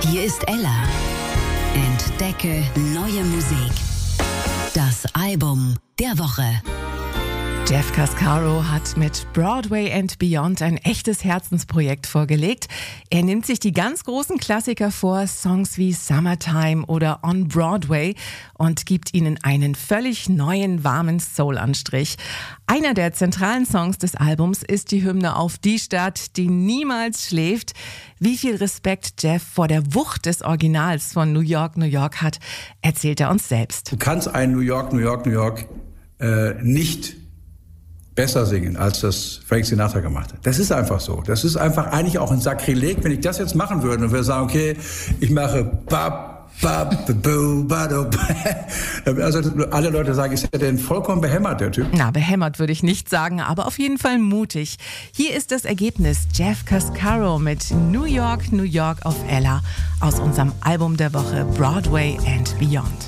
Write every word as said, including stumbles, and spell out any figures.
Hier ist Ella. Entdecke neue Musik. Das Album der Woche. Jeff Cascaro hat mit Broadway and Beyond ein echtes Herzensprojekt vorgelegt. Er nimmt sich die ganz großen Klassiker vor, Songs wie Summertime oder On Broadway, und gibt ihnen einen völlig neuen, warmen Soul-Anstrich. Einer der zentralen Songs des Albums ist die Hymne auf die Stadt, die niemals schläft. Wie viel Respekt Jeff vor der Wucht des Originals von New York, New York hat, erzählt er uns selbst. Du kannst ein New York, New York, New York äh, nicht besser singen, als das Frank Sinatra gemacht hat. Das ist einfach so. Das ist einfach eigentlich auch ein Sakrileg, wenn ich das jetzt machen würde und würde sagen, okay, ich mache bap, bap, bu, bado, also alle Leute sagen, ist er denn vollkommen behämmert, der Typ? Na, behämmert würde ich nicht sagen, aber auf jeden Fall mutig. Hier ist das Ergebnis: Jeff Cascaro mit New York, New York auf Ella aus unserem Album der Woche Broadway and Beyond.